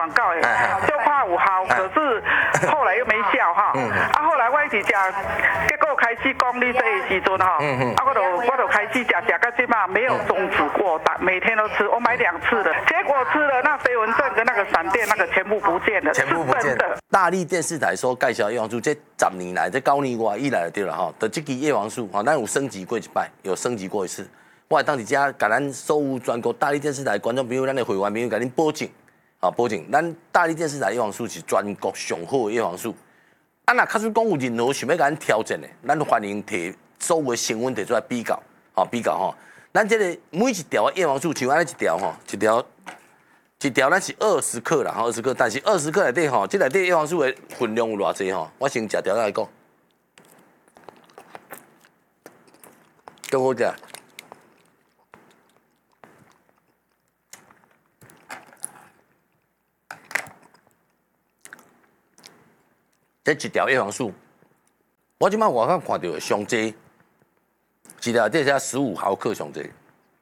广告诶，就看有效，可是后来又没效哈。后来我一直食，结果开始讲你这个时阵哈，我就开始食到这嘛，没有终止过，每天都吃，我买2次了，结果吃了那飞蚊症跟那个闪电那个全部不见了， 全部不见了。大力电视台所介绍叶黄素，这10年来，这9年外以来就对了哈。的这支叶黄素哈，咱有升级过一摆，有升级过一次。我当时遮甲咱所有全国大力电视台观众朋友，咱的会员朋友，甲恁保证，保证，咱大力电视台叶黄素是全国上好的叶黄素。若假使讲有任何想要甲咱挑战的，咱欢迎摕所有的成分摕出来比较，比较吼。咱这个每一条叶黄素，像安尼一条吼，一条咱是20克啦，20克，但是20克内底吼，这内底叶黄素的分量有偌济吼？我先食条来讲，更好食。这一条叶黄素，我即摆外口看到的上济，一条这才15毫克上济。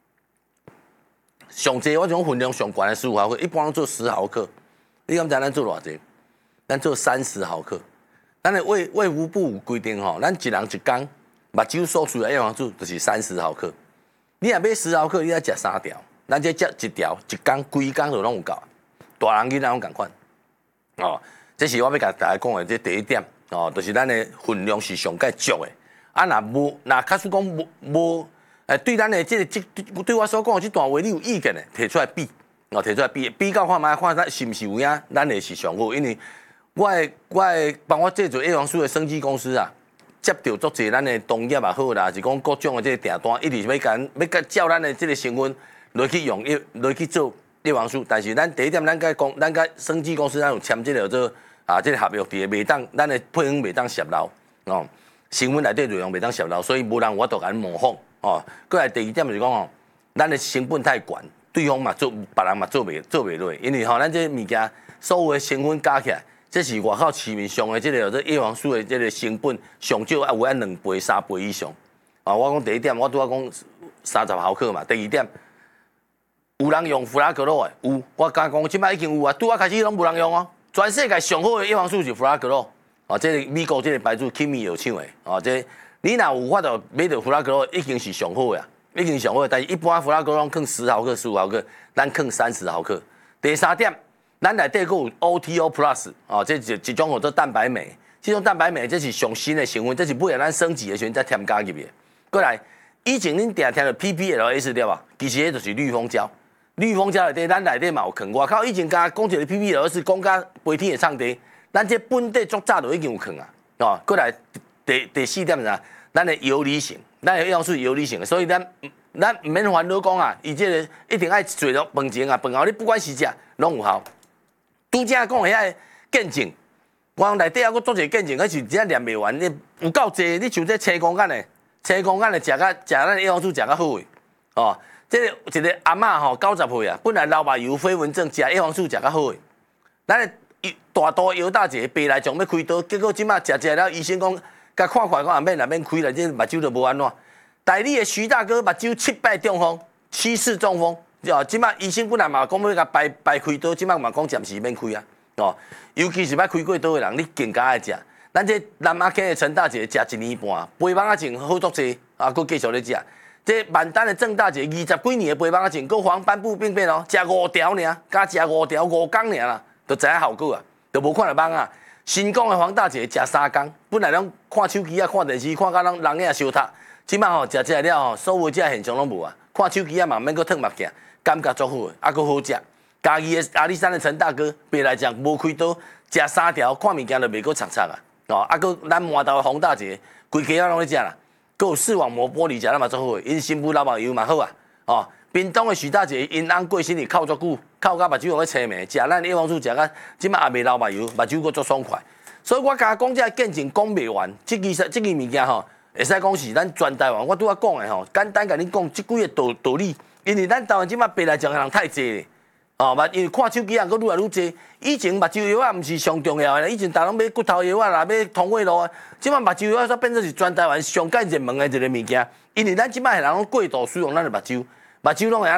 上济我种分量上悬的15毫克，一般做10毫克。你敢知咱做偌济？咱做30毫克。咱的卫福部有规定吼，咱一人一工目睭所需的叶黄素就是30毫克。你若买10毫克，你要食3条，咱这食一条一工规工就拢有够。大人囡仔拢共款，这是我要甲大家讲的，这第一点就是咱的分量是上介足的。若假使讲无，对咱的对我所讲的这段话你有意见的，提出来比，提出来比较看卖，看咱是毋是有影，咱的是上好。因为我帮我制作叶黄素的生技公司啊，接到足侪咱的同业也好啦，是讲各种的这个订单，一直要照咱的这个成分来去用来去做叶黄素。但是咱第一点，咱甲生技公司咱有签这个做。这个合约伫个袂当，咱的配方袂当泄漏成分内底内容袂当泄漏，所以无人我都甲模仿过来第二点就是讲咱的成本太悬，对方嘛做，别人嘛做袂落，因为咱这物件所有的成分加起来，这是外口市面上的这个叶黄素的这个成本上少有2倍、3倍以上。我讲第一点，我拄仔讲30毫克嘛。第二点，有人用弗拉格洛的，有，我敢讲即摆已经有啊，拄仔开始拢无人用哦。全世界上好的叶黄素是弗拉格洛，这个美国这个牌子 Kimi 有抢的，这你若有法度买到弗拉格洛，已经是上好的，已经上好的。但是一般弗拉格洛坑10毫克、15毫克，咱坑30毫克。第三点，咱内底还有 OTO Plus， 这一种叫做蛋白酶，这种蛋白酶这是上新的成分，这是为了咱升级的时候再添加入去。过来，以前恁定听到 PPLS 对吧？其实迄就是氯蜂胶。氯蜂胶内底，咱内底嘛有藏。外口以前甲讲一个 PPLS 讲甲飞天会唱地，咱这本地足早就已经有藏啊。过来第4点是啥？咱的游离性，咱的叶黄素游离性的，所以咱毋免烦恼讲啊，伊这个一定爱做了饭前啊，饭后你不管是食拢有效。拄则讲遐个见证，我内底还佫做一个见证，迄是真念袂完，你有够济，你像这青公干的，青公干的食咱叶黄素食较好诶，这个一个阿嬷吼90岁啊，本来老目睭飞蚊症，食叶黄素食较好诶。咱的大肚腰大一个白内障要开刀，结果即马食了，医生讲甲看看讲也免开啦，这目睭就无安怎。台里的徐大哥目睭7败中风，7次中风，即马医生本来嘛讲要甲排开刀，即马嘛讲暂时免开啊。尤其是捌开过刀的人，你更加爱食。咱这南阿坑的陈大姐食1年半，肥蠓仔症好足济，佫继续咧食。这万丹的郑大姐20几年的肥蠓仔症，佫黄斑部病变哦，食5条尔，加食5条5工尔啦，就知影效果啊，就无看到蠓啊。新港的黄大姐食3工，本来拢看手机啊、看电视，看到人影烧塌，即摆吼食了吼，所有这现象拢无啊。看手机啊嘛，免佫脱目镜，感觉足好，佫好食。家己的阿里山的陈大哥，白内障无开刀，食3条，看物件就袂佫擦擦啊。佫咱满头的黄大姐，规家拢咧食啦。佫有视网膜玻璃食了嘛足好，因新妇老目睭嘛好啊。屏东的徐大姐，因翁过身去哭足久，哭到目睭用去青霉，食咱叶黄素食到即摆也袂流目睭，目睭佫足爽快。所以我甲讲这见证讲袂完，这个物件吼，会使讲是咱全台湾我拄仔讲的吼，简单甲恁讲即几个道理，因为咱台湾即摆白内障的人太济咧。因为看手机人佫愈来愈济，以前目睭药啊毋是上重要的，以前大人买骨头药啊啦，买通胃路啊，即摆目睭药煞变做是全台湾上介热门的一个物件。因为咱即摆人拢过度使用咱的目睭，目睭拢会啦，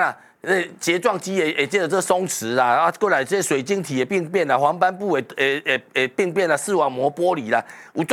睫状肌也接着这松弛啦，啊，过来这些水晶体的病变啦，黄斑部的病变啦，视网膜剥离啦，有足